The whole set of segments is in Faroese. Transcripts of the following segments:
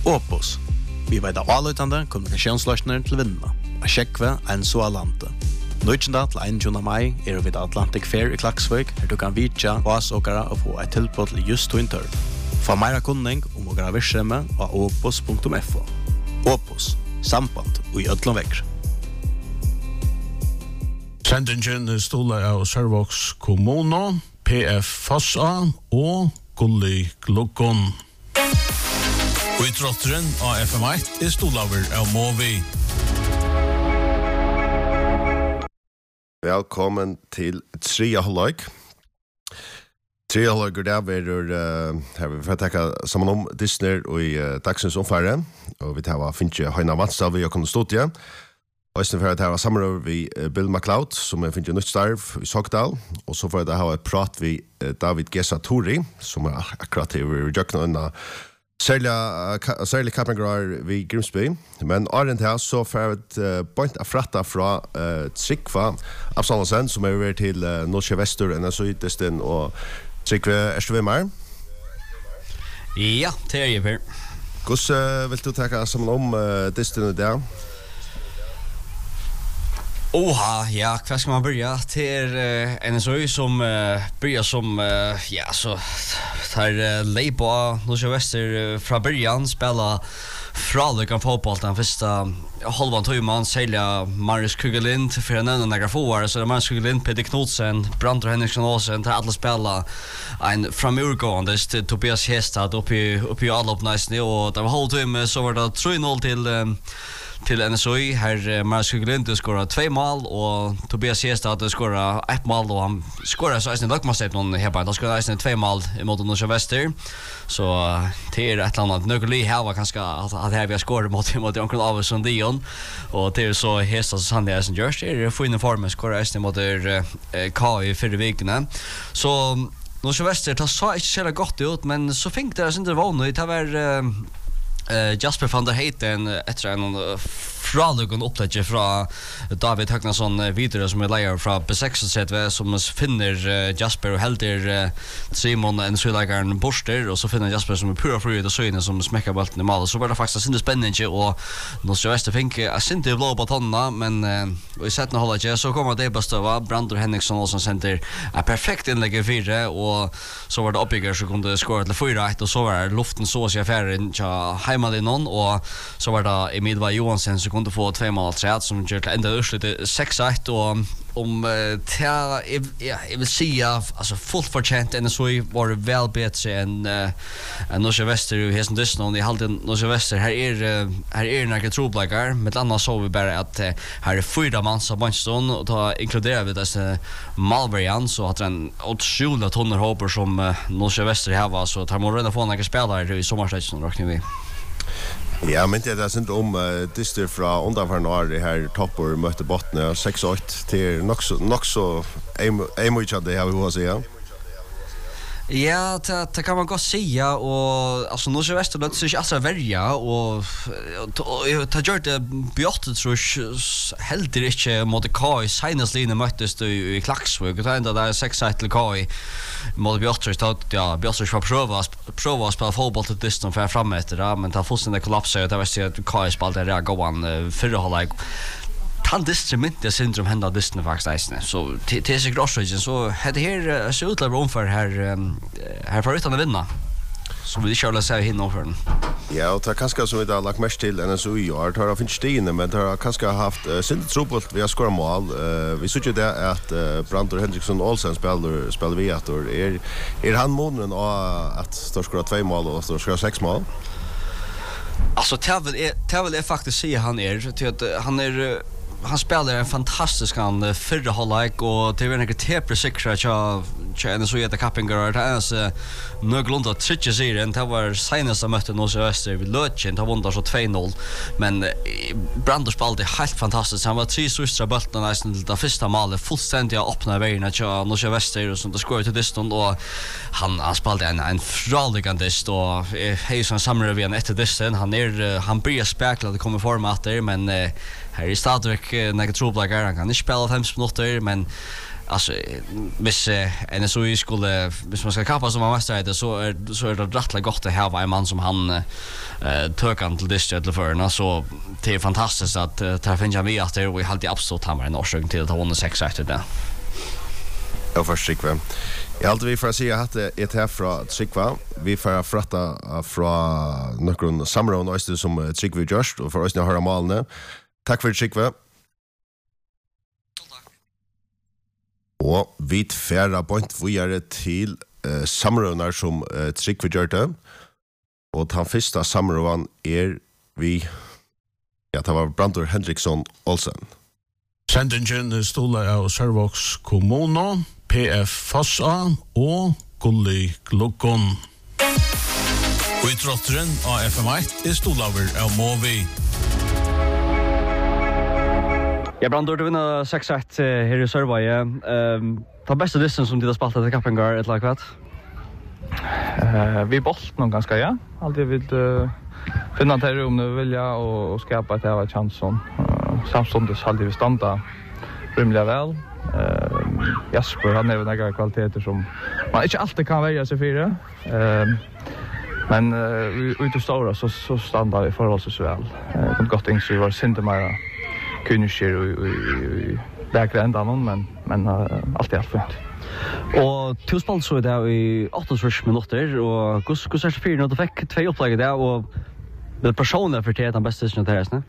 Opus. Vi vet av avløytende kommunikasjonsløsninger til vinnene. A sjekve en så alante. 19. til 21. mai vi til Atlantic Fair i Klaksvik, her du kan vitja vasåkere og få et tilbud til just Twinter. For mer kunning om å gjøre virksomhet av opus.fo. Opus. Samband og i Ødlandvekr. Sendingen stoler av Sørvågs kommune, PF Fossa og Gulli Glukon. Og i trotteren av FM1 stolaver av Movi. Velkommen til Tria Halvøyk. Tria Halvøyk der her vi får takke sammen om Disney og i dagsens omfære. Og vi tar finne Heina Vanstad vi har kunnet stått igjen. Og i stedet for at jeg var sammen med Bill McLeod, som finner nytt starv i Sogdal. Og så får jeg ha et prat med David Gesa Tori, som akkurat i Jøkna unna særlig kappengrar ved Grimsby. Men åren til så får jeg et point av fratta fra Trygva Absalonsen, som vært til Norske Vestur, NSO-Desten og Trygve Erstevimmer. Ja, det jeg Per. Hvordan vil du takke sammen om Desten i dag? Oha, ja, hva skal man börja? Det NSO som börjar som, ja, så tar lej på Norske Vester fra början, spela fralökan fotboll den första halvan timen, sälja Marius Kugelind för en annan några få så Marius Kugelind, Peter Knudsen, Brandur Henriksson Olsen till alla spela en framurgående till Tobias Hestad uppe i allopnäsne och det var halvtimme så var det 3-0 till NSOI. Här Marius Kugelind skorar 2 mål och Tobias Hestad skorar 1 mål och han skorar så nästan lagmastet någon här på. Han skorar nästan 2 mål mot Norske Vester. Så det är ett annat nögli här var kanske att här vi har skorat mot onkel av som Dion och det är så Hestad som han är som görs. Det är fin form skorar nästan mot KI förra veckan. Så Norske Vester tar så inte så gott ut men så fick det inte vara det var Jasper van der Heiten efter en fralögon upptäcke från David Högnason vidare som är lejer från B6 som finner Jasper och helder Simon en sjölägaren borster och så finner Jasper som är pura fri och söjne som smäcker bollen i mål så var det faktiskt inte spännande och Norske Vester fick inte blå på tonna men i sätten hålla inte så kommer det bästa Brandur Henriksson som center är perfekt inlägg i 4 och så var det uppbyggare som kunde skåra till 4-1 och så var luften så sig affären Heimalinnon och så var det Emil Johansen som kunde få 2 mål träd som gör till ända urslutet 6-1 och om jag vill säga alltså fullt förtjänt än så var det väl bättre än Norske Vester och Hesen Dysnon i halten Norske Vester här är några troblagar med annars så vi bara att här är 4 man som Manchester och ta inkluderar vi dessa Malverian så att en otroligt tonnerhopper som Norske Vester här var så tar man redan få några spelare i sommarsäsongen räknar vi. Ja, men det är inte om dyster från undanför år här toppar mötte botten 6-8 till nog så mycket det har vi att säga. Ja, det kan man gott säga och alltså Norske Vester låter sig alltså välja och ta gjort det bjort tror jag helt inte mot KI senast linje möttes i Klaksvik och ända där 6-1 till KI mot Björters ja Björters får prova att spela fotboll till Diston för fram efter men ta fullständigt kollapsa och det var så att KI spelade där gåan förra halvlek kan distribuera syndrom hända Disney faktiskt så det är så grossigt så det här så utlever omför här för utan att vinna så vi kör läsa hinna för den. Ja, och det kanske som vi har lagt mest till NSOI och har finns stigande men det har kanske haft synd trubbelt vi har skorat mål. Vi såg ju det att Brandur Henriksson Olsen spelar vi att är han månen att står skora 2 mål och står skora 6 mål. Alltså Tavel är faktiskt säger han är han spelar en fantastisk förra halvlek och det var en riktigt säkra tjänar så heter Kappingar det är så någorlunda tredje serien det var senast som mötte Norske Vester vid Lötchen det vann så 2-0 men Brandur spelade helt fantastiskt han var 3 sista bollar nästan till det första målet fullständigt öppna vägen till Norske Vester och som det skorade till Diston och han spelade en fralligande och hej som samröven efter Diston han börjar spekla det kommer formater men här är stadverk några troblagar han kan inte spela 5 minuter men alltså hvis NSOI skulle hvis man ska kappa som man mästare så är det rättligt gott att ha en man som han tökan till district till förna så det är fantastiskt att ta finna vi att det vi har alltid absolut hamnar en årsök till att ha vunnit 6 efter det. Ja, först Trygve. Jag alltid vi får se att det här från Trygve. Vi får fratta från någon samråd och som Trygve just och för oss när höra malne. Tack för Trygve. Og vi færa point videre til samrådene som Trygve gjør det. Og den første samråden vi, ja, det var Brandur Henriksson Olsen. Sendingen stoler av Sørvågs kommune, PF Fossa og Gulli Glukon. Og i trotteren av FM1 stoler av Movi. Jag Brandur du vinner 6-1 här i Sørvaje. Ta bästa dissen som de har spalt till Kappengar ett lag kvart. Vi bolt någon ganska ja. Alltid vill finna ett rum nu vilja och skapa ett av chansen. Samstundes hade vi standa rymliga väl. Jasper han är några kvaliteter som man inte alltid kan välja sig för. Men ute stora så standar vi förhållsvis väl. Det gott ings vi var synte mer kunniger i lägre ändan men allt är fint. Och två spel så där i 8 minuter och hur ser det för när du fick 2 upplägg där och det personen för det den bästa som det är.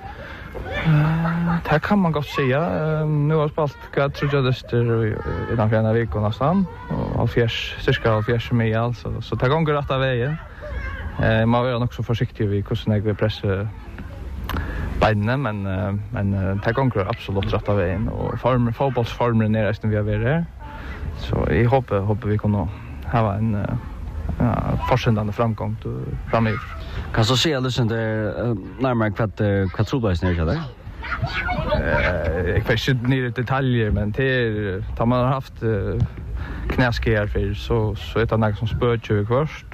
Det kan man gott säga. Nu har spalt jag tror jag det i den fjärde veckan nästan och cirka 4 mil så det går rätt av vägen. Man är också försiktig vid hur vi pressar beina men det går absolut rätt av vägen och fotbollsformen är resten vi har varit här. Så jag hoppas vi kan ha en fortsättande framgång framöver. Kan så se alltså det närmare vad tror du snart där? Jag vet inte ner i detaljer men det tar man har haft knäskär för så är det något som spör ju först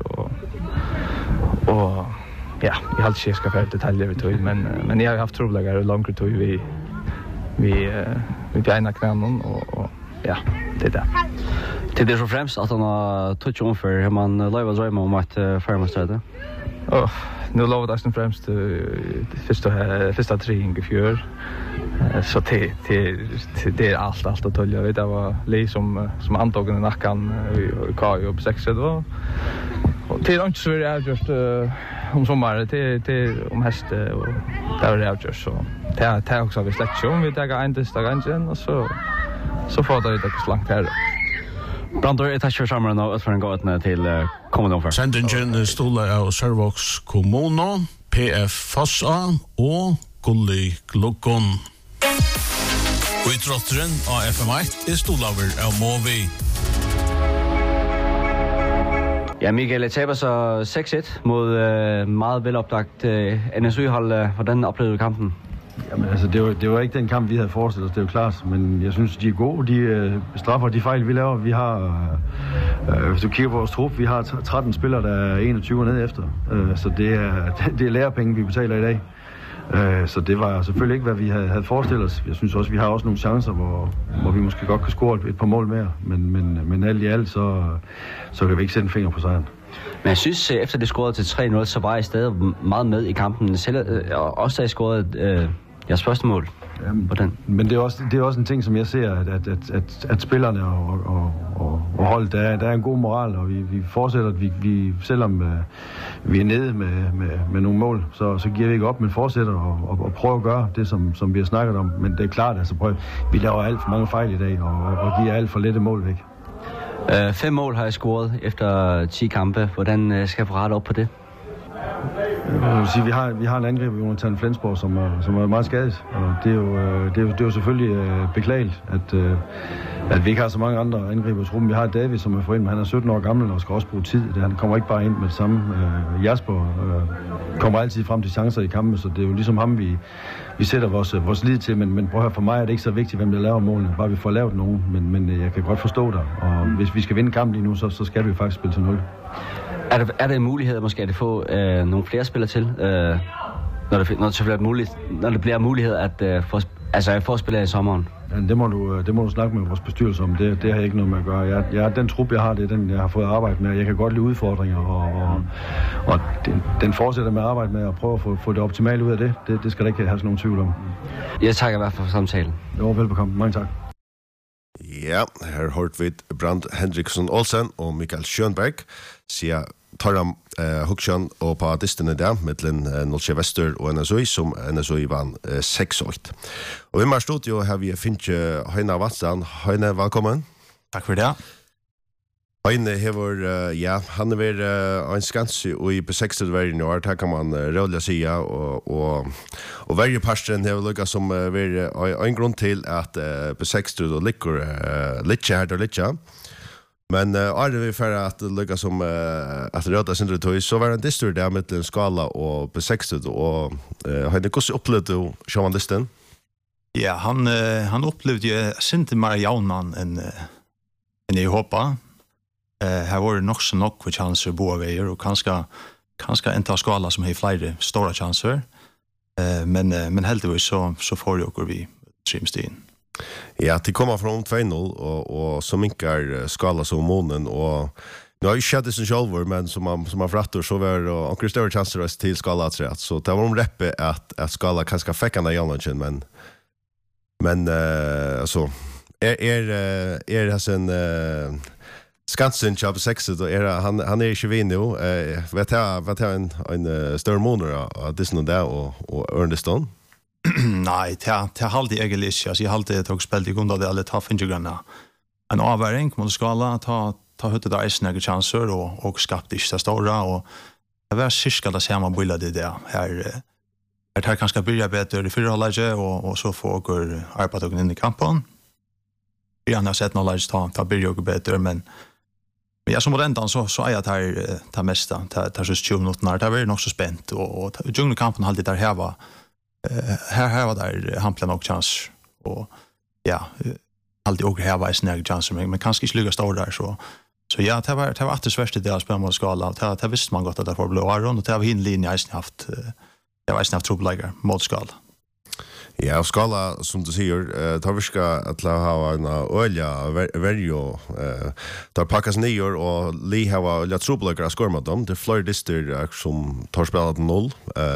och ja, jag har inte ska för detaljer vid tog men jag har haft problem långt tog vi beina knänen och ja, det är det. Till det så främst att han har touch on för hur man lever drömmer om att farmastöd. Nu lovar det främst första träning i fjör. Så det är allt att tolja. Det var Lee som antagen i nacken i Kajo på 6 då. Och det är inte så det är just om sommaren till om höst och där är det just så. Det är också vi släcker om vi tar en dag och så får det lite slankt här. Brandur tack för sommaren och för en god till kommande för. Sendingen stoler av Sørvågs kommune, PF Fossa og Gulli Glukon. Og i trotteren av FM1 stoler av Movi. Ja, Mikael, det taber så 6-1 mod meget velopdagt NSU-hold. Hvordan oplevede du kampen? Jamen altså, det var ikke den kamp, vi havde forestillet os, det er jo klart. Men jeg synes, de er gode. De straffer de fejl, vi laver. Vi har, hvis du kigger på vores trup, vi har 13 spillere, der er 21 ned efter. Så det er lærepenge, vi betaler i dag. Så det var selvfølgelig ikke, hvad vi havde forestillet os. Jeg synes også, vi har også nogle chancer, hvor vi måske godt kan score et par mål mere. Men alt i alt, så kan vi ikke sætte en finger på sejren. Men jeg synes, efter det scorede til 3-0, så var I stadig meget med i kampen. Også da I scorede jeres spørgsmål. Hvordan? Men det er også en ting, som jeg ser, at spillerne og holdet, der er en god moral, og vi fortsætter, at vi selvom vi er nede med nogle mål, så giver vi ikke op, men fortsætter og prøver at gøre det, som vi har snakket om. Men det er klart, altså vi laver alt for mange fejl i dag, og giver alt for lette mål væk. 5 mål har jeg scoret efter 10 kampe. Hvordan skal jeg få rettet op på det? Jeg vil sige, vi har en angriber, Jonathan Flensborg, som er meget skadet. Og det er jo selvfølgelig beklageligt, at vi ikke har så mange andre angriber i truppen. Vi har David, som er forenet, men han er 17 år gammel og skal også bruge tid. Han kommer ikke bare ind med det samme. Jasper kommer altid frem til chancer i kampen, så det er jo ligesom ham, vi sætter vores lid til. Men prøv at høre, for mig er det ikke så vigtigt, hvem der laver målene. Bare vi får lavet nogen, men jeg kan godt forstå dig. Og hvis vi skal vinde kampen lige nu, så skal vi faktisk spille til 0. Er det en mulighed måske at få nogle flere spillere til, når det bliver mulighed at få Altså, jeg får spillet i sommeren. Ja, det må du snakke med vores bestyrelse om. Det har jeg ikke noget med at gøre. Den trup, jeg har, det er den, jeg har fået arbejde med. Jeg kan godt lide udfordringer, og den fortsætter med at arbejde med at prøve at få det optimale ud af det. Det skal der ikke have sådan nogen tvivl om. Jeg takker i hvert fald for samtalen. Jo, velbekomme. Mange tak. Ja, her hørt vi Brand Hendriksson Olsen og Mikael Schönberg siger Torram Huksjøn og på distene der mellom Nolsje Vester og NSOI som NSOI vann 6-8. Og i mer studio har vi finnet Heine Vatsan. Heine, velkommen. Takk for det. Heine hever, han er en skanse og i B6-verden i år, her kan man rolig si, og verje parsten hever lukket som en grunn til at B6 ligger litt her og litt her. Men är vi för att lycka som att röda sin retorik så var det en distur där med skala och B60 och har det gått upplevt och journalisten. Ja, han upplevde ju inte mer jaunan än i hoppa. Här var det nog så nog för chanser båda vägar och kanske inte skala som har flera stora chanser. Men heldigvis så får ju också vi trimstin. Ja, det kommer från 2-0 och så minkar skala som månen och nu har ju skett sin självor men som man frattor så var och onkel större chanser till skala att så det var reppe att skala kanske fäcka den jalen men alltså är det sen Skansen jobb 6 då han är ju vin nu vet jag en större månader av det som där och Ernestone. Nej, det halde jeg egentlig ikke. Altså, jeg halde det tog spilt i grunn av det alle ta finnergrønne. En avværing mot skala, ta høyte der eisnege chanser og skapte ikke det store, og det var cirka det samme bildet i det. Her kanskje byrja bedre i fyrhallegget, og så får dere arbeidet inn i kampen. Jeg har sett noe ta byrja bedre, men ja, som mot endan så er jeg det meste, det 20 minutter, det var nok så spent, og djunglekampen halde der her här var där hampla nog chans och ja alltid och här var en snägg chans men kanske inte lyckas stå där så ja det var att det svärste det att spela mot skala det visste man gott att det får blå Aron och det var hin linje jag haft jag var snabbt trubbelager mot skala. Ja, skala som du säger tar vi ska att ha en olja verjo tar packas nyor och li ha olja trubbelager att skora mot dem det flyr dister som tar spelat 0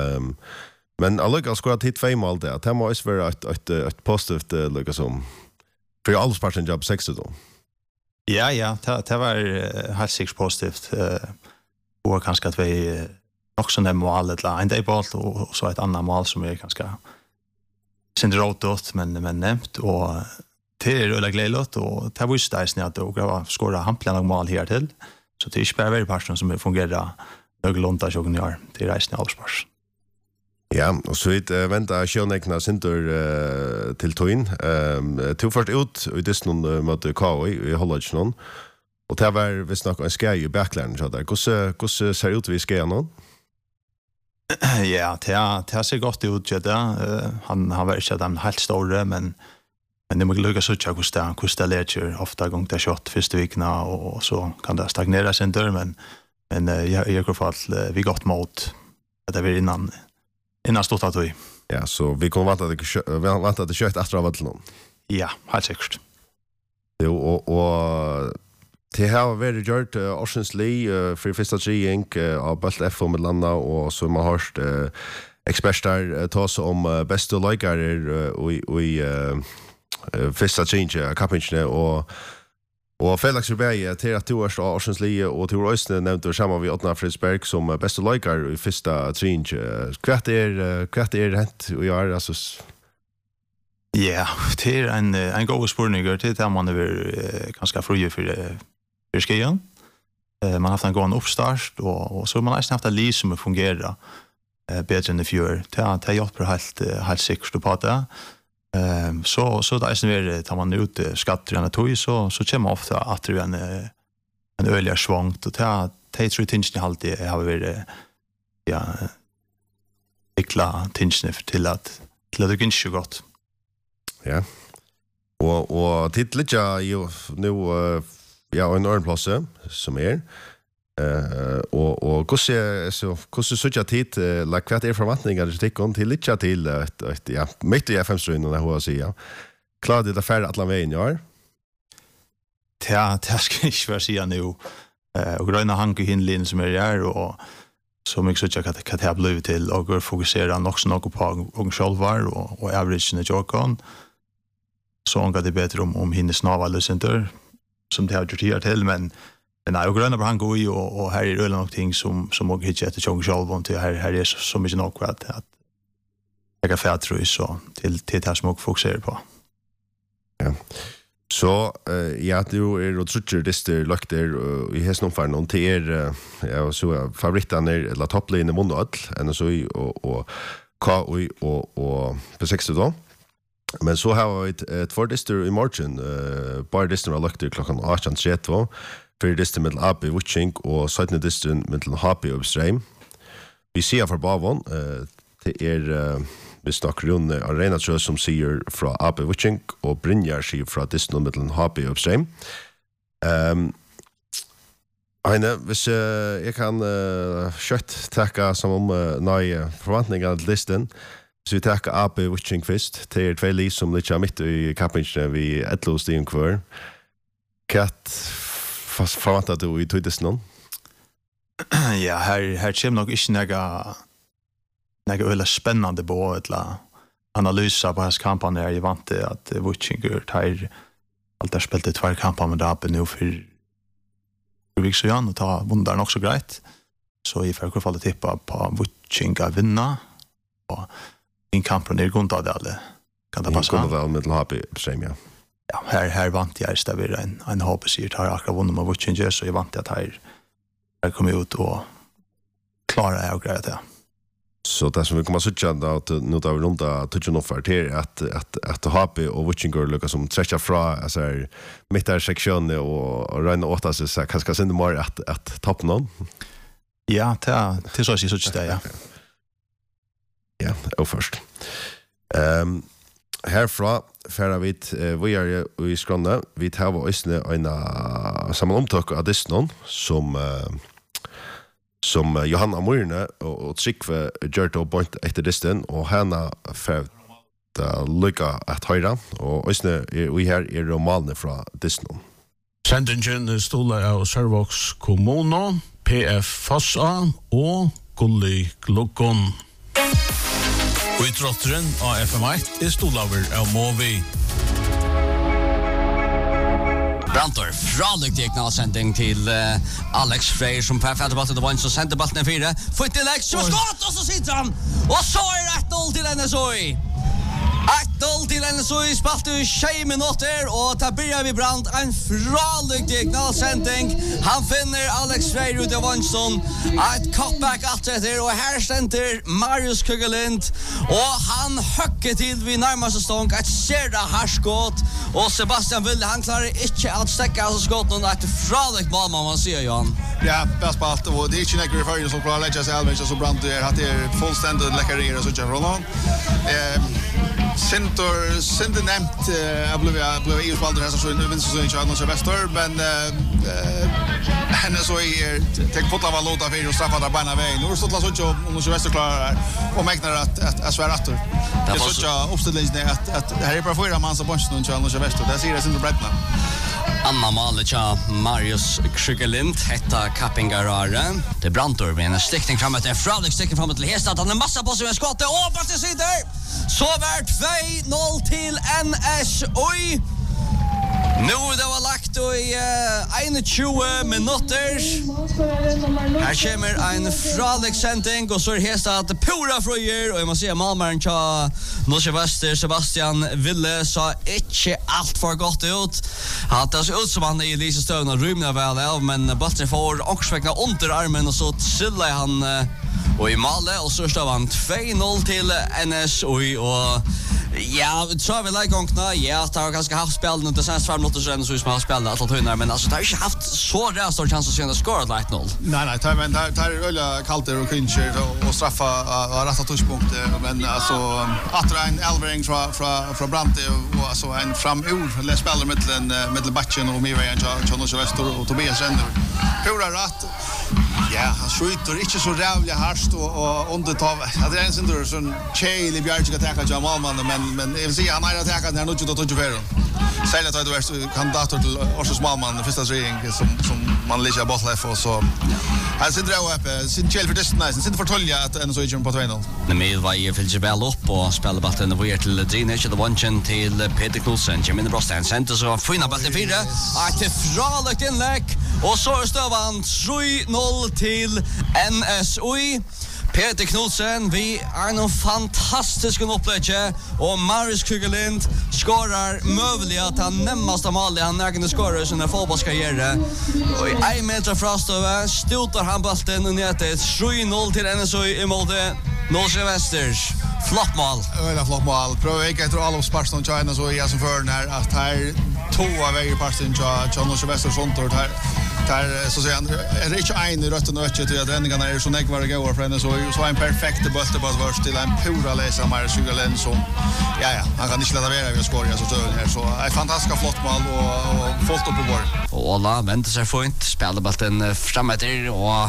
men alltså ska hit 2 mål där. Det måste vara ett positivt lucka som för alla sparsen jobb 6 då. Ja, det var helt sikkert positivt. Och kanske att vi också nämner målet eller en dayboll och så ett annat mål som är ganska syndrotot men nämnt och det är rulla glädjligt och det var ju stäsn att och skora hampla mål här till. Så det är inte bara parsen som fungerar någorlunda så gör det resten av spars. Ja, och så vänta Sjönekna Sinter till Toin. Tog först ut i disnon mot KI i Hollandsnon. Och det var vi snackar en skär i backline så där. Hur ser ut vi ska någon? Ja, det ser gott ut så där. Han har varit så där helt stora men det måste lyckas så hur det läger ofta gång det shot första veckorna och så kan det stagnera sen där men jag går för att vi gott mot att det blir innan stort att vi. Ja, så vi kommer vänta att kött efter av allt. Ja, helt säkert. Jo, och det har varit gjort Oceans Lee för första träning av Bult F med landa och så man har experter ta oss om bästa lagare och i första träning kapitlet och Felix Rubey till att torsdag Oceans Lee och till Rösne nämnde samma vi Otna Frisberg som bästa lagare i första träning. Kvart är rätt och jag alltså ja, det är en god spårning till att man är ganska fri för skien. Man har haft en god uppstart och så man har haft en liv som fungerar bättre än i fjör. Det har hjälpt helt säkert på det. Så det är tar man ut skatterna tog så kommer ofta att det är en öliga svångt och det tror jag tinsen alltid har varit ja ikla tinsen till att det går inte gott. Ja. Och titlet ju nu ja en ordentlig plats som Och hur så jag tid like vad är förväntningar det tycker till lite till ja mitt i FM-strönen där hur säga. Klar det affär alla vägen ja. Det ska inte vara säga nu. Och gröna hanke hinlin som är där och så mycket så jag kan ta blue till och fokusera något på och självar och average i Jorkon. Så hon det bättre om hinner snava lösenter som det har gjort här till men nej och gröna han går ju och här är det någonting som och hitcha till Jorkon själv till här är så mycket nog att jag kan få tror så till det som och fokusera på. Ja. Så ja, du är och tror det är lagt där i hästen för någon till jag så favoriten eller topplinjen i månad än så och KOI och på 60 då. Men så har vi ett fördister i morgon bara dister har lagt klockan 18:32 för dister med AB Witching och sidan dister med HP Upstream. Vi ser för bavon det är vi snakker rundt Arena Trøs som sier fra AB Witching og Brynjar sier fra Disney mellom HP Upstream. Heine, hvis jeg kan kjøtt takke som om nøye forventninger til listen, så vi takker AB Witching først. Det er 2 liv som litt er midt i kappingene vi etterlå stigen kvar. Hva forventer du i Disney? Ja, her kommer nok ikke några öle spännande på eller analysa på hans kampanj är ju vant att Witchinger tar allt där spelat 2 kamper med Dapen nu för Riks och Jan och ta vunnaren också grejt. Så i för fall tippa på Witchinger vinna och in kampen är gått av alla. Kan det passa? Kommer väl med HP Upstream ja. Ja, här vant jag istället en HP sig tar akkurat vunnit med Witchinger så jag vant att här kommer ut och klara och grejt det. Så det som vi kommer att säga att nu tar vi runt att toucha något för till att HP och Witchinger lyckas som stretcha fra alltså mitt där sektionen och räna åt sig så kanske sen det mer att tappa någon. Ja, det så sig så där ja. Ja, och först. Härifrån färra vi är i Skåne. Vi tar var isne en samman omtök av Disney som Johanna Myrne och Tryggve Gjørto point efter Disney och henne för lycka att höra och isne vi här är romanen från Disney. Sendingen stolar av Servox Kommuno, PF Fossa och Gulli Glukon. Og i trotteren av FM1 stolaver av Movi. Brantor, fralykt diagnalsending til Alex Freyr som perfekt på til det så sender ballen 4. Får ikke Alex, så skott, og så sitter han! Og så er 1-0 til NSOI. 1-0 til NSOI, spalt i 20 minutter, og ta byrja vi Brand en fralykt diagnalsending. Han finner Alex Freyr ut av Vansson, et cutback alt etter, og her stender Marius Kugelind, og han høkker til vi nærmeste stång, et serda herskott, og Sebastian Wille, han klarer ikke at stekke av skotten, et fralykt mål, man sier, Johan. Ja, bäst på allt, och det är inte nekker i förrän som klarar lägga sig allmänt, så Brand att det är fullständigt läckare så jag från honom. Sinter nämnt jag blev EU-spalter här så nu vinner så inte annars väster men henne så är tänk på att vara låta för och straffa där bana vägen. Nu står det så om så väster klarar och mäknar att svär att det är så uppställningen att det här är bara förra man så bunch nu inte annars väster. Det ser det Sinter Bredna. Anna Malicha Marius Krugerlind hetta Kappingarare. Det Brantor med en stickning framåt där Fralik sticker framåt till Hestad. Han har massa på sig med skottet och på till sidan. Så vart 2-0 till NS. Oj. Nu det var lagt i 21 minuter. Här kommer en Fralik sending och så är Hestad pura fröjer och jag måste säga Malmaren tja Norske Vester Sebastian Wille sa inte allt för gott ut. Han tar sig ut som han i Lise Støvn och rymnar väl av men Baltre får också under armen och så trillar han och i Male och så står han 2-0 till NS och ja, så har vi läggångna. Ja, det har ganska haft spel nu. Det senast 5 minuter sedan så som har spelat allt hundar men alltså det har inte haft så rätt stor chans att se att skora 1-0. Nej, det är öliga kalter och clincher och straffa och rätta touchpunkter men alltså att en Elvering från Brante och alltså en framur eller spelar mellan backen och Mirvajan Jonas Wester och Tobias Render. Pura rätt. Ja, han skjuter inte så rävliga harst och undertav. Det är en sån där sån Chale Bjarge ska ta Jamal men jag vill säga han har attackat när något då tog för. Säg att det var kandidater till Årsås Malman första regering som man lägger boll och så. Han sitter där uppe, sin Chale för distance, sin för tolja att en så är på 2-0. Men med vad är för Jebel upp och spelar bollen över till Drinich the one till Peter Knudsen. Jimmy Brostan center så fina bollen 4. Att fralagt inlägg och så är stövan 3-0 till NSOI. Peter Knudsen, vi är en fantastisk upplägg och Marius Kugelind skorar möjligt att han närmast mål han nägande skorar i sin fotbollskarriär. Och i 1 meter frastöva stotar han bollen och ner till 3-0 till NSOI i målet Norrköping Västers. Flott mål. Öla flott mål. Pröva jag tror alla sparsen och China så är som för när att här två vägar passen till Norrköping Västers kontor här. Där så säger han är inte en i rött och nöt till att ändringarna är så nägvara går för henne så en perfekt boll vars till en pura läsa Marius Kugelind som ja han kan inte lägga vara vi skorar så tön här så är fantastiskt flott mål och fullt upp på boll. Och alla väntar sig fint spelar bollen framåt och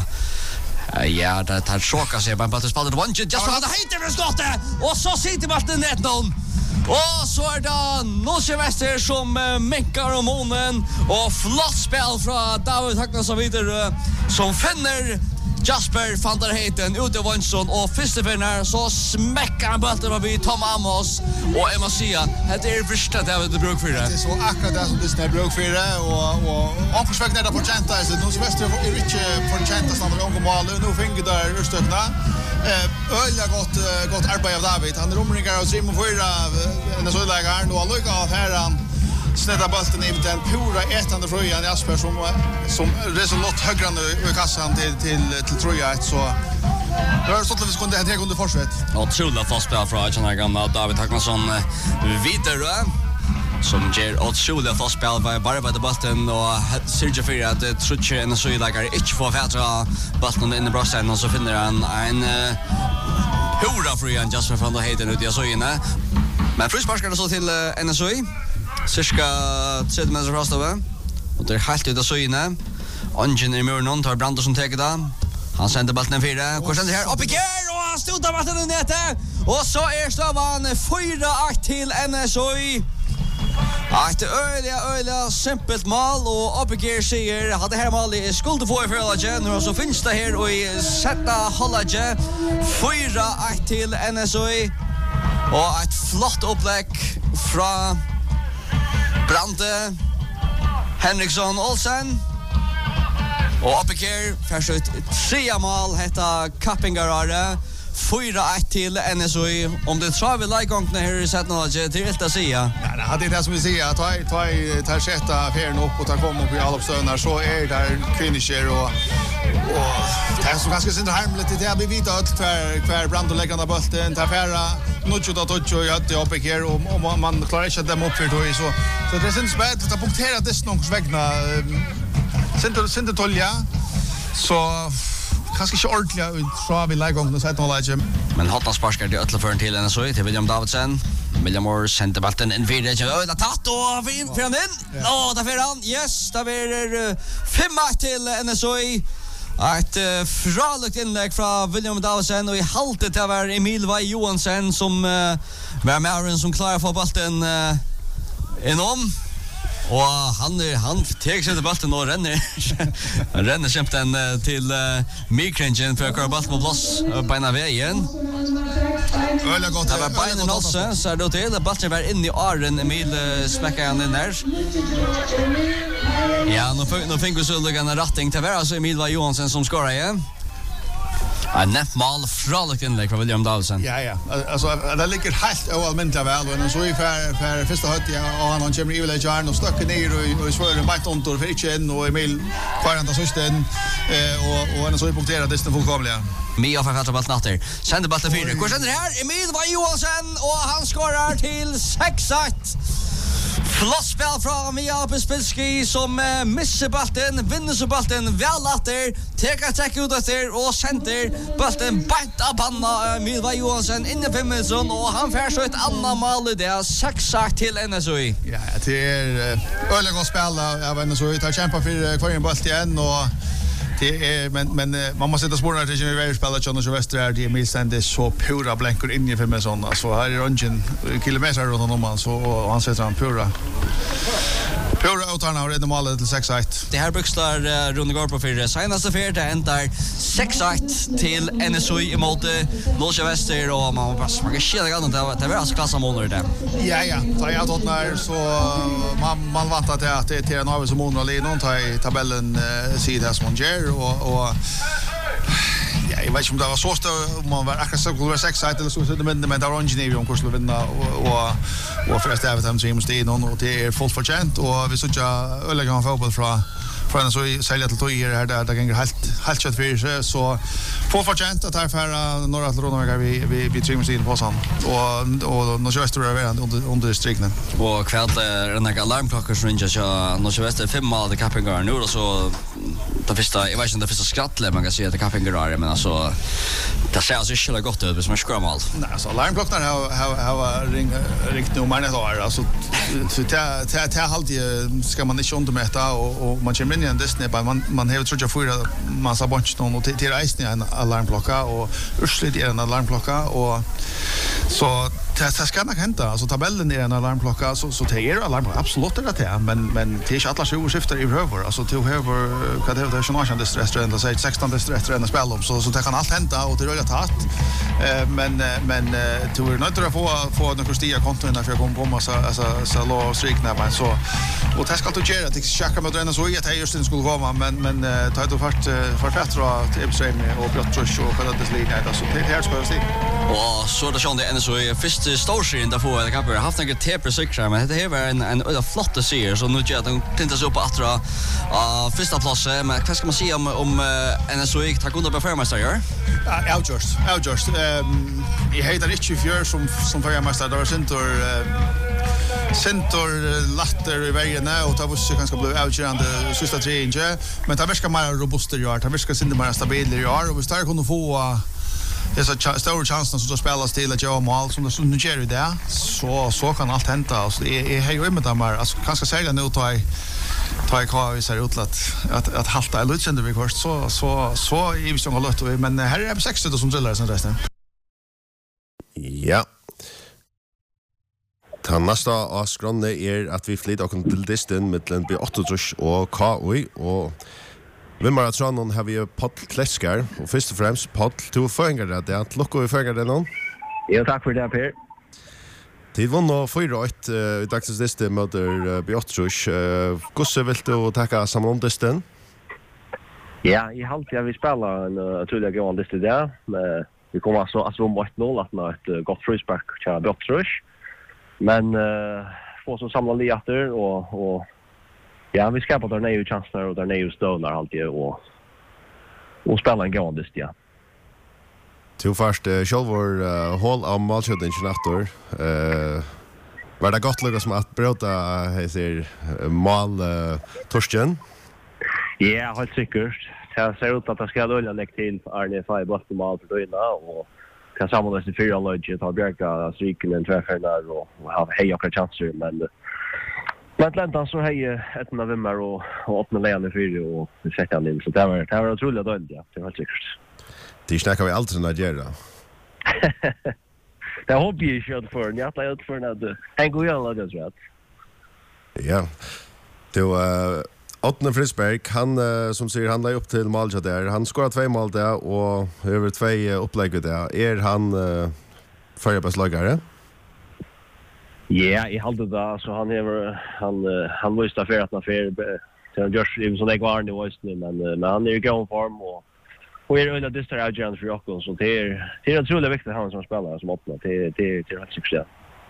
ja, det tar choka sig bara att spela det one just för det heter det skottet och så sitter bollen net någon. Och så är det Norrköping Väster som meckar om månen och flott spel från David Hagnason vidare som finner Jasper van der Heiten ute av Vansson och första finner så smäckar han bollen av Tom Amos och Emma Sia. Det är första David Bruk för det. Det är så akkurat det som det är Bruk för det och omförsvägna där på Chanta så Norrköping Väster är inte för Chanta som har gått mål nu fick där urstökna. Öliga gott arbete av David. Han romringar och Simon Fyra en så lägger och Luca här snedda bollen in den pura ätande fröjan Jasper som resultat högre i kassan till Troja så det har stått att vi skulle ha under försvet. Otroligt fast spel från den här gamla David Hagnason vidare som ger otroligt fast spel bara på bollen och Sergio Fyra att Trutche en så lägger inte få fätra bollen in i brösten och så finner han en hurra fröjan Jasper van der Heiten ut i så inne. Men frisparkar så till NSOI. Cirka 30 meter fra støve. Og det helt ut av søyene. Ungen i muren tar Brandt som teker da. Han sender ballen 4. Hvor sender her? Opp i kjær! Og han stoter ballen nede. Og så støven 4-8 til NSOI. Et øyelig simpelt mål. Og opp i kjær sier at det her målet skulle få i forholdet. Nå så finnes det her og i sette holdet. 4-8 til NSOI. Og et flott opplegg fra Brante Henriksson Olsen og Appekær først ut 3 mål hetta Kappingarare 4-1 till NSOI om det tror vi likeångna här i Sättnalaget till rätt att säga. Ja, det är det som vi säger att tar sätta färden upp och tar komma upp i alla uppstönar så är där kvinnischer och det är så ganska synd harmligt det blir vita kvar Brando lägger den bollen tar färra Nucho då Tocho jag det uppe här och man klarar inte att dem upp för då så det är synd spät att punktera det någons vägna Sinte tolja så kanske inte ordentligt tror vi likeångna Sättnalaget. Men Hotna sparskar det ötla till NSOI till William Davidsen. William Moore sände bollen in vidare till Öla tatt och fin för den. Där för han. Yes, där är 5-8 till NSOI. Ett fraligt inlägg från William Davidsen och i haltet det var Emil Vai Johansen som var med som klarar få bollen inom. Och han tar sig till bollen och renner kämpen till Mikrengen för att köra bollen på plats på ena vägen. Öliga gott. Det var beinen också, så då till att bollen var inne i Aren Emil smäckar han in där. Ja, nu fick vi så en rätting till alltså Emil Vai Johansen som skorar igen. En nätt mål fraligt inlägg från William Davidsen. Ja. Alltså det ligger helt oallmäntligt väl och så i för första hött och han kommer i väl Jarn och stöcker ner och svär en bit ontor för inte en och Emil kvaranta systen och han så punkterar det fullkomliga. Mia för att bollen åter. Sänder bollen 4. Går sen här Emil Vai Johansen och han skorar till 6-1. Flott spel från Mia Bespilski som missar bollen, vinner så bollen väl åter, tar ut efter och sänder bollen bant av panna Emil Vai Johansen in i 5 minuter och han får så ett annat mål det 6-8 till NSOI. Ja, det är öliga gott spel av NSOI tar kämpa för kvar en boll igen och Det är men man måste sätta spåren till när vi spelar Jonas Wester är det milständigt så pura blänkor in i för mig såna så här är rungen kilometer runt om man så och han sätter han pura utan att normalt till 6-1. Det här buxlar Rune går på för senaste fjärde ändar 6-1 till NSOI i Malte Norge Wester och man kan skilja ganska det var alltså klassa månader där. Ja. Ta jag åt när så man vant att det är till en av som månader i någon i tabellen sida som ger och ja, jag vet inte om det var så stort om man var akkurat så skulle vara 6-1 eller så men det var Engineering kurs skulle vinna och förresten även hem James Dean och det är fullt förtjänt och vi såg öliga han fotboll från så i sälja till tojer här där gånger helt kött för sig så fullt förtjänt att här för några att råda vi James Dean på sån och några just under striknen och kväll den där alarmklockan som inte så några väster 5 mål det kappingar nu och så det första jag vet inte det första skrattle man kan se att kappingar men alltså det ser så schysst gott ut som skram allt. Nej, så alarmklockan har ringt nu men det har alltså till alltid ska man inte undermäta och man kommer in i en Disney man har tror jag för massa bunch och till resten en alarmklocka och ursligt är en alarmklocka och så det ska nog hända alltså tabellen är en alarmklocka så det är alarmklocka absolut det men det är inte alla skiftar i över alltså till över vad det är som restaurant och säger 16 restaurant spel om så det kan allt hända och det är rätt hatt men du är nöjd att få några stia konton där för att komma så låg strikna men så och det ska du göra det checka med den så att jag just skulle komma men ta det för fettra till Epstein och Brottrus och vad det ligger där så det här ska jag se och så det kände ändå så första storskrin där får jag kan ha haft några TP cyklar men det var en flott serie så nu gör de tintas upp att första plats men vad ska man säga om NSOI tar kunde på förmästare gör? Ja, just. I heter inte fjör som förmästare där Center latter i vägen och det var ganska bli outgörande sista tre inge men det verkar mer robust i år det verkar synda mer stabilt i år och vi startar kunna få dessa stora chanser som spelas till att göra mål som det nu gör det så kan allt hända alltså är ju med dem alltså kanske sälja nu ta i kvar vi ser ut att halta eller utsänder vi först så i vi som har lött men här är 60 som drillar sen resten. Ja. Den nästa avskronne är att vi flyttar oss till distan mellan B8 och KOI och vi maratronen har vi Paul Kleskar och först och främst Paul du förringar det att lucka vi förringar det någon. Ja, tack för det Per. Tid vann och 4-1 i dagens distan mot B8. Gosse vill du tacka samman distan? Ja, i halt jag vi spelar en otroligt god distan där men vi kommer alltså om 1-0 att nå ett gott frispark till B8. Men få så samla liater och ja, vi ska på där nya chanser och där nya stövlar alltid och spela en gåndist ja. Till först självor håll av målskjutningen efter var det gott lyckas med att bryta heter mål Torsten? Ja, helt säkert. Det ser ut att det ska dölja lägg till Arne 5 bort mål för då och kan samlas i 4 lag ta Bjärka stryken en träffar där och ha heja på chanser men Atlanta så hej ett november och öppna lägen för och sätta han in så det var otroligt dåligt ja det var säkert. Det snackar vi alltid när det gör. Det hoppas jag kör för ni att ut för när han går ju alla det rätt. Ja. Det Otne Frisberg, han som säger han la upp till mål där. Han skorar 2 mål där och över 2 upplägg där. Han förra beslagare? Ja, I halde det så han måste för att affär till Josh Evans som det går nu men han är i god form och är under distraction för Jakob så det är otroligt viktigt han som spelar som öppnar till rätt succé.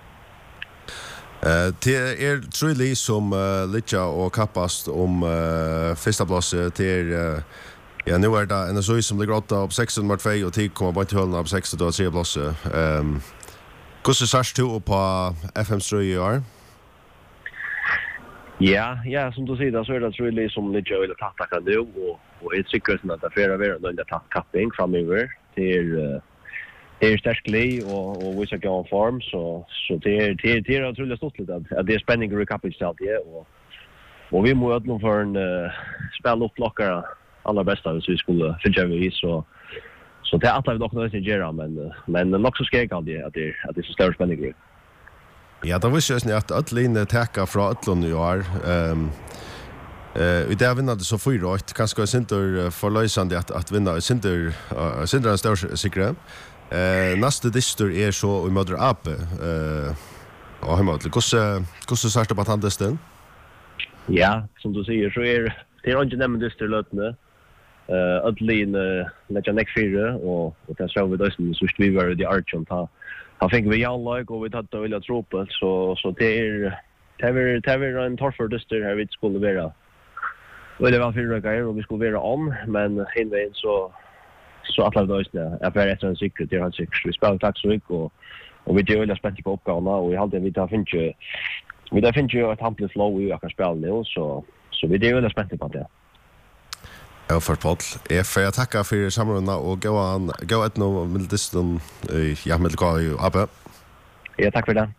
Det truly som Litja och kappast om första plats till ja nu är det en så som ligger åt på 16 mot 2 och 10 kommer bara till hålla på 16 då ser plats. Kusse sars to på FM Studio. Ja, som du säger så är det truly som Litja vill ta kan nu och ett säkert att det förra vara den där tapping framöver till starkly och vi ska gå en form så det är otroligt stort att det är spänning i recapitulation och vi måste nog för en spel upplockare allra bästa så vi skulle finna vi så det är alla vi dock något att göra men nog så skäg alltid att det är så stor spänning. Ja, det visste jag att Ötlin täcka från Ötlund i år. Vi där vinner det så fyra rätt. Kanske är synter förlösande att vinna synter en stor säkra. Nästa distur är så i Mödra Ape. Och hemma till kusse starta på tantesten. Ja, som du säger så är det inte nämnt distur lötne. Ötlin lägger näck fyra och det så vi då så vi var det Archon ta. Han fick vi all like och vi hade vilja tro på så det är en torrför distur här vid skulle vara. Och det var fyra grejer och vi skulle vara om men hinvägen så alla då är jag för efter en säkert det har säkert vi spelar tack så mycket och vi gör väl spänt på uppgåvorna och vi hade vi där finns ju ett hampligt flow i jag kan spela nu så vi det är väl spänt på det. Ja, för Paul. Jag tackar för samrådena och gå ett nu med distan med Ape. Ja, tack för det.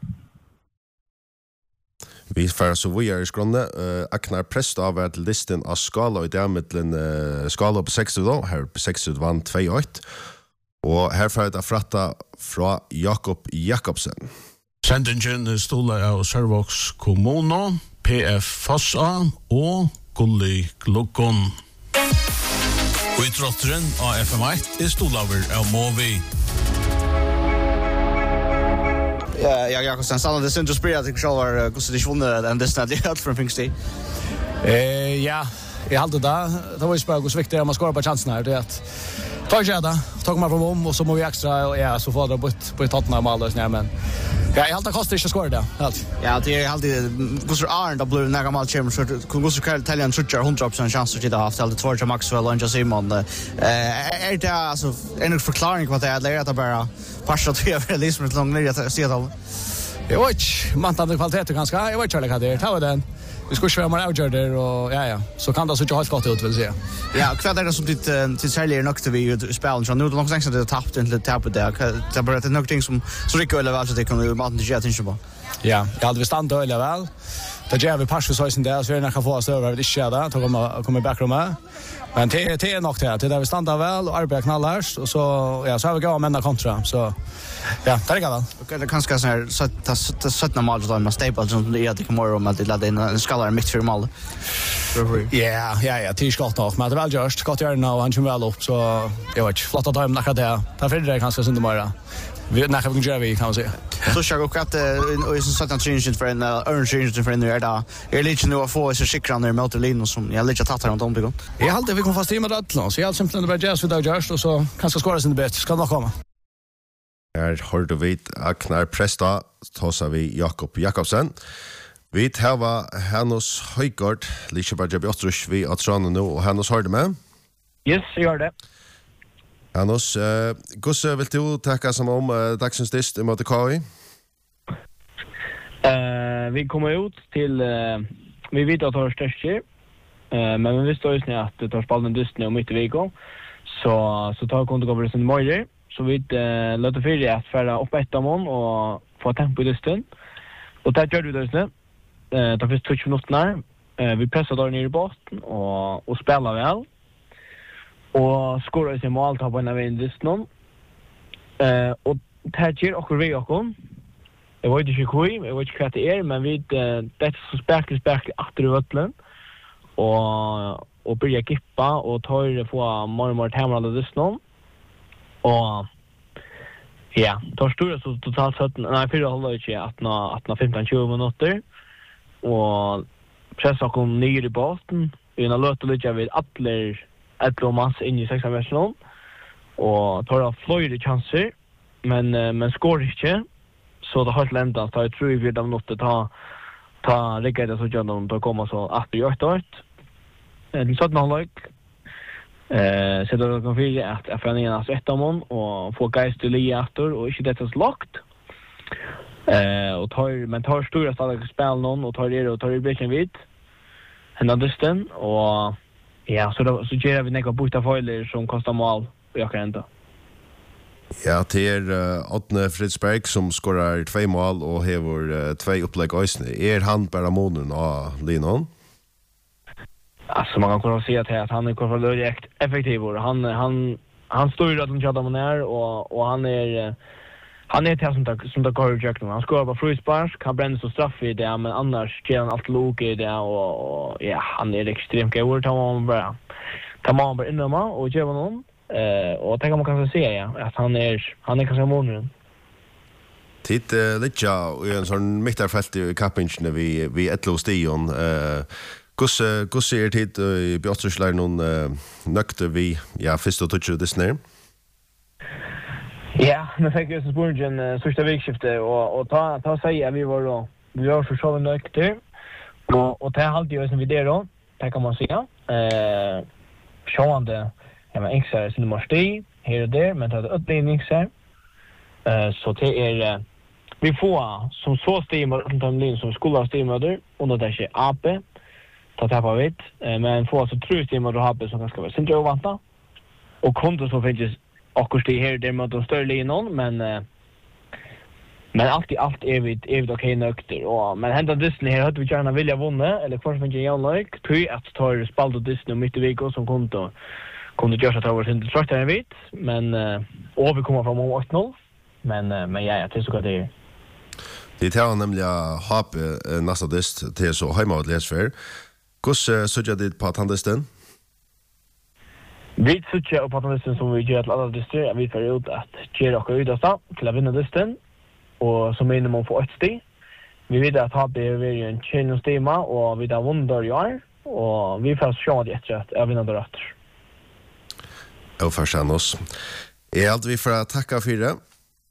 Vi får så vi är i skrönne. Aknar prest av att listen av skala i det mittlen skala på 60 då. Här på 60 vann 2-8. Och här får jag fratta från Jakob Jakobsen. Sendingen stola av Servox Kommuno, PF Fossa och Gulli Glukon. Og i trotteren av FM1 stolaver av Movi. Ja, Jakobsen, sann det syns å spille at jeg selv var hvordan de svunnet enn det stedet helt for en fengstid. Ja, jeg halte det. Det var jo spørsmål hvordan viktig man skårer på chansen her. Det er at tar ikke det, tar man från och så må vi extra och ja, så får det på ett Tottenham alldeles ner men ja, jag alltid kostar inte skåra det. Ja, det är alltid Gustav Arn då blir några mål champion så Gustav Karl Italian tror 100% chanser till det har haft alltid två Maxwell och Jose Simon. Är det alltså en förklaring vad det är att bara passa till över liksom ett långt ner att se det. Jag vet mantande kvalitet ganska. Jag vet inte vad det är. Ta den. Vi ska köra mer outgörder och ja. Så kan det så inte ha skott ut vill säga. Ja, kvad är det som till säljer nog till vi spelen så nu då långt sen det tappat inte tappat det. Det bara det någonting som så rycker eller väl så det kan ju maten till attention på. Ja, jag hade bestämt öliga väl. Det gör vi pass så sen där så vi kan få oss över det inte där. Ta kommer backrummet. Men det är nog det. Det där vi stannar väl och arbetar knallars och så ja, så har vi gå med kontra så ja, det är väl. Okej, det kanske så här sätta mål då med staples som det är det kommer om att det lägger in en skala mitt för mål. Ja, det är skott nog, men det väl just skott gör nu och han kommer väl upp så jag vet flott att ta hem näka det. Ta för det kanske synd mer. Vi näka vi kan kan se. Så ska jag att och så sätta change för en orange för en där där. Är lite nu att få så skickran där mot Lino som jag lite tattar runt om det går. Jag håller vi kommer fast i med Atlant så jag simpelt bara just vid just och så kanske skåra sin bäst ska nog komma. Har du vet Aknar Presta tosa vi Jakob Jakobsen. Vi har Hannes Høygård, lite bara jag Björtrus vi att träna nu och Hannes har det med. Yes, jag gör det. Hannes, Gusse vill du tacka som om dagsens dist mot KI? Vi kommer ut till vi vet att det är störst men vi står ju snä att det tar spalten dist nu om mitt i veckan. Så tar kontokover sen morgon. Så vi låter för det att färra upp ett mån och få tempo i dysten. Och det gör vi då istället. Det finns 20 minuter. Vi pressar där ner i botten och spelar väl. Och skorar sig mål ta på en av dysten. Och det här ger också vi också. Jag vet inte jag vet inte vad det är, men vi det är så späckligt efter i vattnet. Och börja kippa och tar få mormor hemma dysten. Och ja, tar stora så totalt 4 håller inte att 15-20 minuter och pressa kom ner i botten innan jag låter lite vid alla massa in i 6-versionen och tar flöjde chanser men skår inte så det har ländat så jag tror vi de måste ta lägga det så att de kommer så att det gör det så att man så då kan vi att FN:s rättamon och få geist till liator och inte det så lågt. Och tar stora stadiga spel någon och tar det breaking vid. En understand och ja så ger vi några bota filer som kostar mål och jag kan inte. Ja, det är Otne Fridsberg som skorar 2 mål och har 2 upplägg ösne. Han bara månen av Linon? alltså man kan kunna säga att han är korrekt effektiv och han står ju att de chatta man är och han är det som det går direkt nu. Han skorar på frispark, kan bränna så straff i det, men annars ger han allt lok i det och ja, han är extremt god. Tar man bara in och ger honom och tänker man kanske se att han är kanske månaden. Tid lite och en sån mittarfält i kappingen vi Etlo Stion Hur ser tid i Björnsläger någon nökte vi först och touch det snär? Ja, men fick ju så spurgen första vikskiftet och ta säga vi var för så nökte och ta halt ju som vi det då. Det kan man säga. Sjående men extra sin måste här och där men det uppdelning så det är vi får som så stämmer runt omkring som skola stämmer under det är AP ta tappa vet men får så tror stämmer då AP som ska vara sin tror vanta och konto så finns akkurat det här där med de större linon men allt är vi okej nökter och men hända Disney här hade vi gärna vilja vinna eller kanske inte jag like tror att ta spalt och Disney mitt i veckan som kunde göra så att det var inte sagt jag vet men och vi kommer från 8-0 men ja det är så gott det. Det tar nämligen HP nästa dist till så hemma att läsa för. Hur såg det på tandisten? Vi såg på tandisten som vi gör alla distrikt vi får ut att göra och utasta till att vinna disten och som minimum få 8 steg. Vi vet att HP är en challenge tema och vi där vunnit i år och vi får se att jag vinner det rätt. Jag förstår oss. Är allt vi får att tacka för det.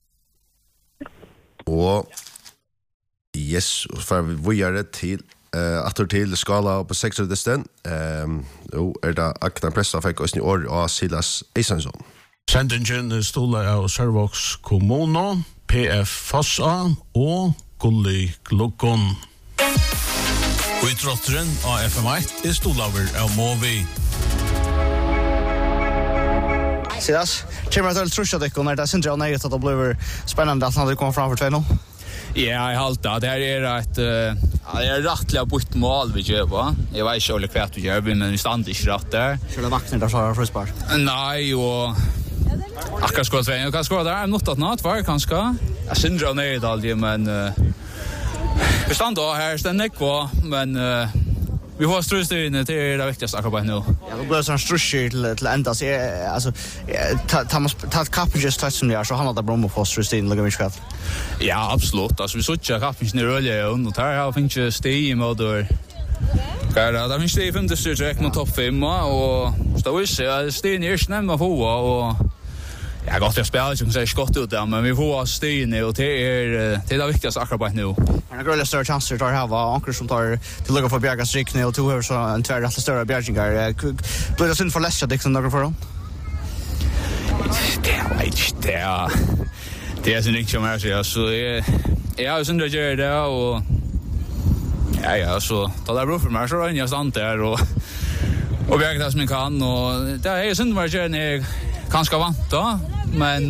Och yes, för vi gör det till till skala på 6 disten. Det Akna Pressa fick oss i år av Silas Isansson. Sendingen stola av Servox Kommuno, PF Fossa og Gulli Glukon. Og i trotteren av FM1 stolaver av Movi. Silas, kommer att trusha dig när det syns jag nej att det blir spännande att han kommer fram för 2-0. Ja, jag halta. Det här är ett det är rättliga bort mål vi gör va. Jag vet inte hur kvart vi gör men vi stannar inte rätt där. Så det vaknar där så frispark. Nej och akkurat ska jag kan skåra där något att natt var kanske. Jag syns jag nej alltid men vi stannar här stannar kvar men vi har ströstyn till det viktigaste akkurat nu. Ja, det blir sån strössy till ända så alltså ta kappen just touch som det är så handlar det bara om att få ströstyn lägga mig själv. Ja, absolut. Alltså vi såg kappen i rölle och där har finns ju steg i motor. Där finns det 5 direkt mot topp 5 och så är stegen är snämma på och ja, gott jag spelar som säger skott ut där men vi får stegen och det är det viktigaste akkurat nu. Men jag större chanser tar här var Anker som tar till lugga för Bjärga strikne och två så en tvär rätt större Bjärgingar. Blir det synd för Lesja Dixon några för dem? Det är så mycket som är så jag har synd att göra det och ja så ta där bra för mig så jag stannar där och Bjärga det som jag kan och det är synd att göra det kanske vant då men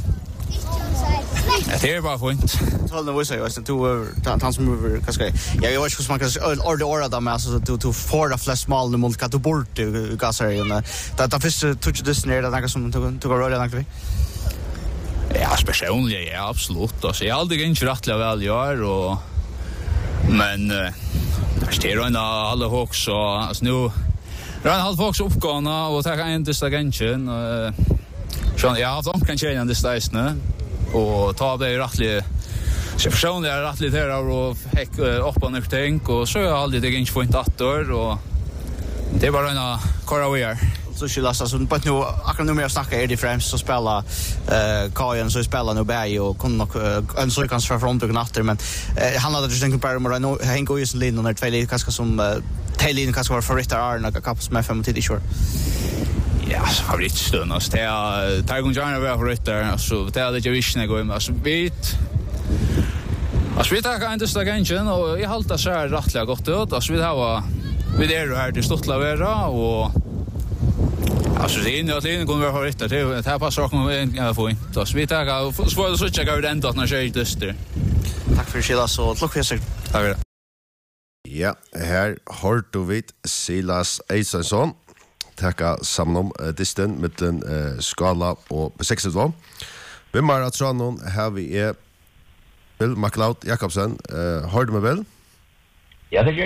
det är bara fint. Håll nu så jag vet han som över kanske jag vet inte hur man kan orda där med alltså du får det flest mål nu mot att bort du gasar igen. Det första touch det ner där som tog röra där. Ja, personligen ja absolut. Alltså jag aldrig inte rättliga väl gör och men det är ändå alla hooks och alltså nu Ran halv fox uppgåna och ta en distagention så jag har haft kan tjäna det stäsna och ta det rättligt så personligen är rättligt här och häck upp på någonting och så jag aldrig det inte få inte attor och det är bara en career så skulle alltså så på nu akkurat nu mer snacka är det främst så spela Kajen så spelar nu bäj och kan nog en så kan för från natter men han hade just en komparera med Henk och just Linn och när två lite kanske som Taylin kanske var för Ritter Arna kapas med 5 till sure. Ja, favoritstund alltså det är Tiger Johnny var för Ritter alltså det är det jag visste gå alltså vi tar inte stagenchen och jag haltar så här rättliga gott ut alltså vi har vi det här det stottla vara och alltså det är inte att Linn kommer vara Ritter det här passar också med en få inte så vi tar så checka ut ändå när jag är dyster. Tack för det så lucka sig. Tack. Ja, her har du vidt Silas Eisensson takka sammen om disten mittlen Skala og B62. Vimmar at Tranon her vi Bill McLeod Jakobsen. Har du med Bill? Ja, det